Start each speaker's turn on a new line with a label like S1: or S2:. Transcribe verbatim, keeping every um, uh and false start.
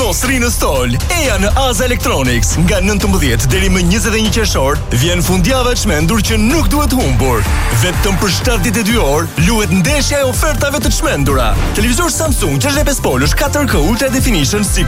S1: mos rri në stol. Eja në Aza Electronics. Nga nëntëmbëdhjetë deri më njëzet e një qershor vjen fundjava e çmendur që nuk duhet humbur. Vetëm për shtatë ditë e dy orë luhet ndeshja e ofertave të çmendura. Televizor Samsung gjashtëdhjetë e pesë polësh katër K Ultra Definition si